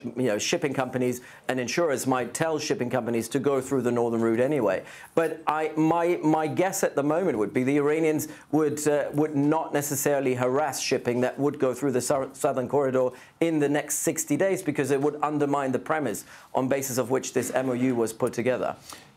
shipping companies and insurers might tell shipping companies to go through the northern route anyway. But my guess at the moment would be the Iranians would not necessarily harass shipping that would go through the southern corridor in the next 60 days, because it would undermine the premise on basis of which this MOU was put together.